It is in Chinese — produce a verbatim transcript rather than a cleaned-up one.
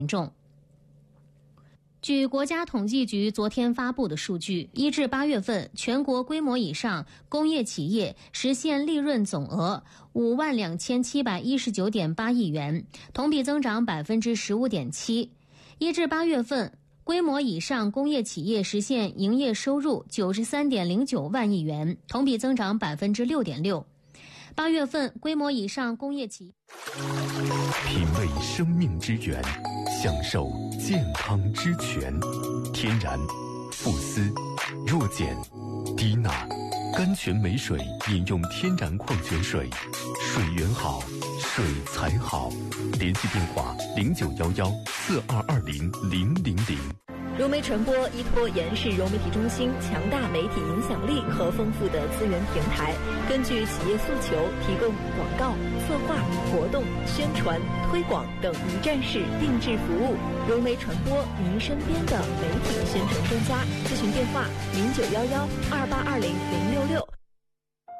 民众。据国家统计局昨天发布的数据，一至八月份，全国规模以上工业企业实现利润总额五万两千七百一十九点八亿元，同比增长百分之十五点七。一至八月份，规模以上工业企业实现营业收入九十三点零九万亿元，同比增长百分之六点六。八月份，规模以上工业企业品味生命之源，享受健康之泉。天然、富斯、弱碱、低钠，甘泉美水饮用天然矿泉水，水源好，水才好。联系电话零九幺幺四二二零零零零。 融媒传播依托延世融媒体中心强大媒体影响力和丰富的资源平台，根据企业诉求，提供广告、策划、活动、宣传、推广等一站式定制服务。融媒传播，您身边的媒体宣传专家。咨询电话零九幺幺二八二零零六六。